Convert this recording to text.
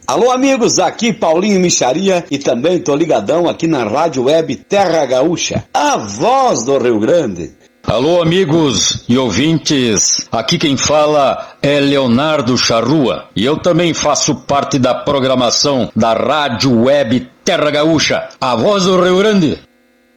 Alô, amigos, aqui Paulinho Micharia e também tô ligadão aqui na Rádio Web Terra Gaúcha, a voz do Rio Grande. Alô, amigos e ouvintes, aqui quem fala é Leonardo Charrua e eu também faço parte da programação da Rádio Web Terra Gaúcha, a voz do Rio Grande.